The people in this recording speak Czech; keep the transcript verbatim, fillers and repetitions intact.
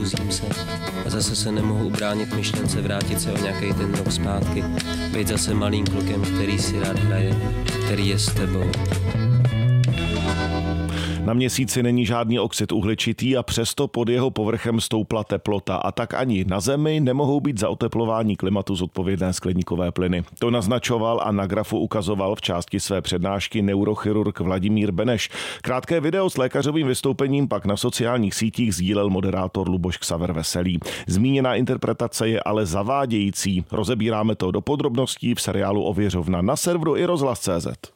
rozhouzím se a zase se nemohu ubránit myšlence vrátit se o nějaký ten rok zpátky, být zase malým klukem, který si rád hraje, který je s tebou. Na Měsíci není žádný oxid uhličitý a přesto pod jeho povrchem stoupla teplota a tak ani na Zemi nemohou být za oteplování klimatu zodpovědné skleníkové plyny. To naznačoval a na grafu ukazoval v části své přednášky neurochirurg Vladimír Beneš. Krátké video s lékařovým vystoupením pak na sociálních sítích sdílel moderátor Luboš Xaver Veselý. Zmíněná interpretace je ale zavádějící. Rozebíráme to do podrobností v seriálu Ověřovna na serveru i rozhlas tečka cé zet.